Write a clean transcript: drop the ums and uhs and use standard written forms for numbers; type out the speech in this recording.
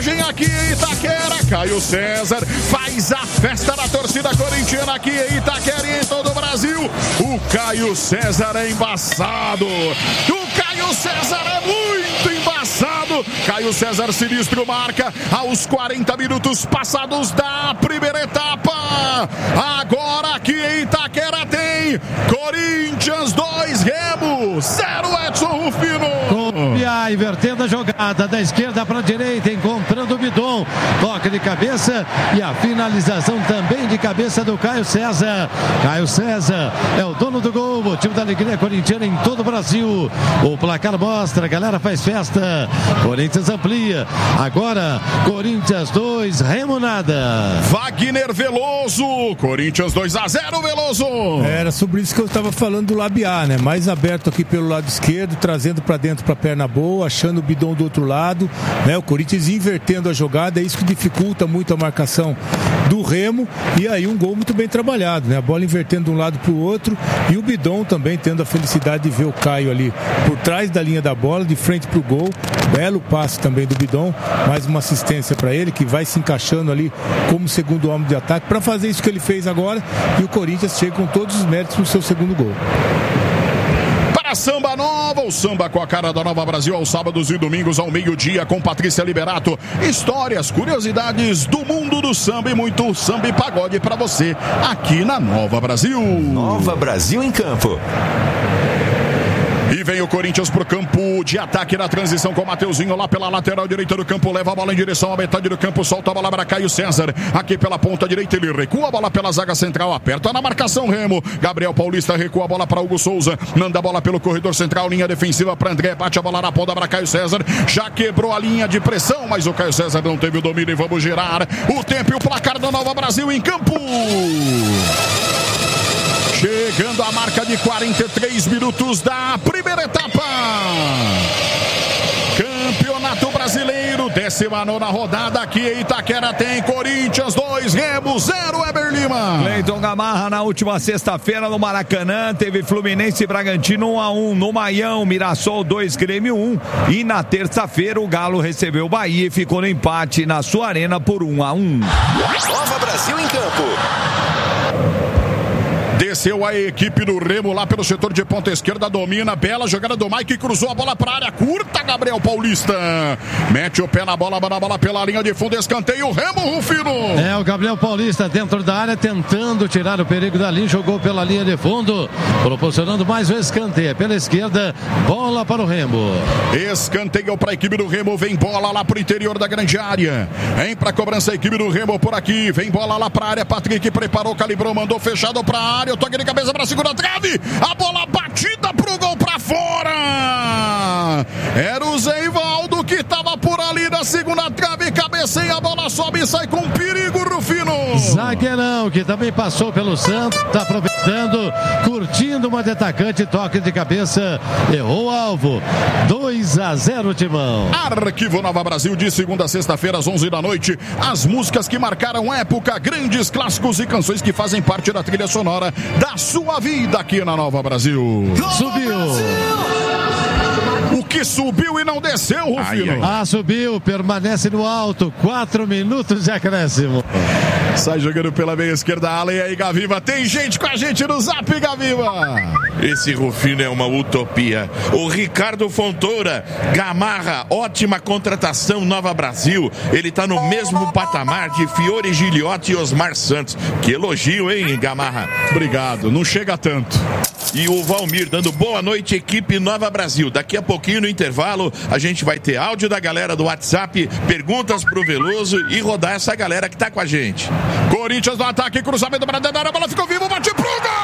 arbitragem aqui em Itaquera. Caio César faz a festa da torcida corintiana aqui em Itaquera e em todo o Brasil. O Caio César é embaçado. O Caio César é muito embaçado. Caio César sinistro marca aos 40 minutos passados da primeira etapa. Agora aqui em Itaquera tem Corinthians 2, Remo 0, Edson Rufino. Copia, invertendo a jogada da esquerda para a direita, encontrando o Bidon. Toque de cabeça e a finalização também de cabeça do Caio César. Caio César é o dono do gol, motivo da alegria corintiana em todo o Brasil. O placar mostra, a galera faz festa. Corinthians amplia. Agora, Corinthians 2, Remo nada. Wagner Veloso, Corinthians 2-0, Veloso. Era sobre isso que eu estava falando do Labiá, né? Mais aberto aqui pelo lado esquerdo, trazendo para dentro para a perna boa, achando o Bidon do outro lado, né? O Corinthians invertendo a jogada, é isso que dificulta muito a marcação do Remo, e aí um gol muito bem trabalhado, né? A bola invertendo de um lado para o outro, e o Bidon também tendo a felicidade de ver o Caio ali por trás da linha da bola, de frente para o gol. Belo passe também do Bidon, mais uma assistência para ele, que vai se encaixando ali como segundo homem de ataque para fazer isso que ele fez agora, e o Corinthians chega com todos os méritos no seu segundo gol. Para Samba Nova, o samba com a cara da Nova Brasil, aos sábados e domingos ao meio-dia, com Patrícia Liberato. Histórias, curiosidades do mundo do samba e muito samba e pagode para você aqui na Nova Brasil. Nova Brasil em campo. E vem o Corinthians pro campo de ataque na transição com o Mateuzinho lá pela lateral direita do campo, leva a bola em direção à metade do campo, solta a bola para Caio César, aqui pela ponta direita ele recua a bola pela zaga central, aperta na marcação Remo, Gabriel Paulista recua a bola para Hugo Souza, manda a bola pelo corredor central, linha defensiva para André, bate a bola na ponta para Caio César, já quebrou a linha de pressão, mas o Caio César não teve o domínio e vamos girar o tempo e o placar do Nova Brasil em campo. Chegando a marca de 43 minutos da primeira etapa. Campeonato Brasileiro, 19ª rodada aqui em Itaquera, tem Corinthians 2, Remo 0, Eber Lima. Cleiton Gamarra na última sexta-feira no Maracanã, teve Fluminense e Bragantino 1-1 no Maião, Mirassol 2, Grêmio 1, e na terça-feira o Galo recebeu o Bahia e ficou no empate na sua arena por 1-1. Nova Brasil em campo. Desceu a equipe do Remo lá pelo setor de ponta esquerda, domina, bela jogada do Mike, cruzou a bola para a área curta, Gabriel Paulista mete o pé na bola pela linha de fundo, escanteio, Remo Rufino. É o Gabriel Paulista dentro da área, tentando tirar o perigo dali, jogou pela linha de fundo, proporcionando mais um escanteio pela esquerda, bola para o Remo. Escanteio para a equipe do Remo, vem bola lá para o interior da grande área, vem para a cobrança a equipe do Remo por aqui, vem bola lá para a área, Patrick preparou, calibrou, mandou fechado para a área, toque de cabeça para a segunda trave, a bola batida pro gol para fora. Era o Zé Ivaldo que estava por ali na segunda trave, cabeceia, a bola sobe e sai com perigo, Rufino. Zagueirão que também passou pelo Santos, está aproveitando, curtindo uma de atacante, toque de cabeça, errou o alvo. 2-0, Timão. Arquivo Nova Brasil, de segunda a sexta-feira às 11 da noite, as músicas que marcaram época, grandes clássicos e canções que fazem parte da trilha sonora da sua vida aqui na Nova Brasil. Subiu. O que subiu e não desceu, Rufino? Subiu, permanece no alto, 4 minutos de acréscimo. Sai jogando pela meia esquerda, ala, e aí, Gaviva, tem gente com a gente no Zap, Gaviva. Esse Rufino é uma utopia. O Ricardo Fontoura, Gamarra, ótima contratação, Nova Brasil. Ele tá no mesmo patamar de Fiore Giliotti e Osmar Santos. Que elogio, hein, Gamarra? Obrigado, não chega tanto. E o Valmir dando boa noite, equipe Nova Brasil. Daqui a pouquinho no intervalo a gente vai ter áudio da galera do WhatsApp, perguntas pro Veloso e rodar essa galera que tá com a gente. Corinthians no ataque, cruzamento para dentro da área, a bola ficou viva, bate pro gol!